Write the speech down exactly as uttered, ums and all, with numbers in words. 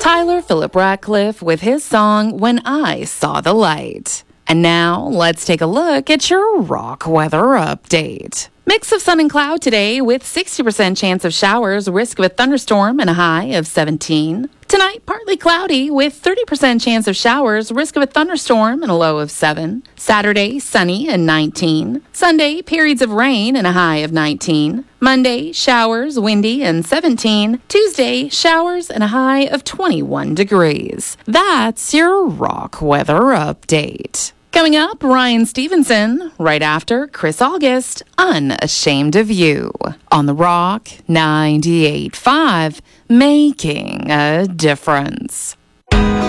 Tyler Philip Ratcliffe with his song When I Saw the Light. And now, let's take a look at your rock weather update. Mix of sun and cloud today with sixty percent chance of showers, risk of a thunderstorm, and a high of seventeen. Tonight, partly cloudy with thirty percent chance of showers, risk of a thunderstorm, and a low of seven. Saturday, sunny and nineteen. Sunday, periods of rain and a high of nineteen. Monday, showers, windy and seventeen. Tuesday, showers and a high of twenty-one degrees. That's your rock weather update. Coming up, Ryan Stevenson, right after Chris August, Unashamed of You, on the Rock ninety-eight point five, making a difference.